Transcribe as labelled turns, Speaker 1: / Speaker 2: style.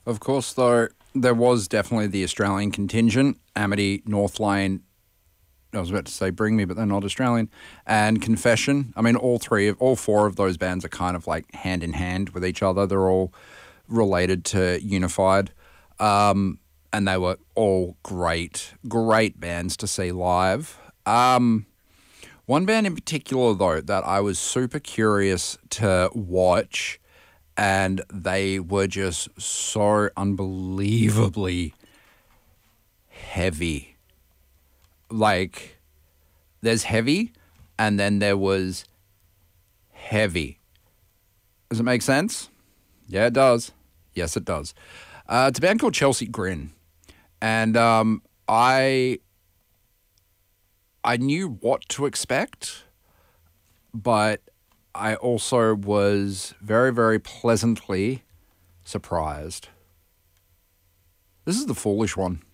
Speaker 1: Of course, though, there was definitely the Australian contingent, Amity, Northlane. I was about to say Bring Me, but they're not Australian. And Confession. I mean, all four of those bands are kind of like hand in hand with each other. They're all related to Unified. And they were all great bands to see live. One band in particular, though, that I was super curious to watch, and they were just so unbelievably heavy. Like, there's heavy, and then there was heavy. Does it make sense? Yeah, it does. Yes, it does. It's a band called Chelsea Grin, and I knew what to expect, but I also was very, very pleasantly surprised. This is the foolish one.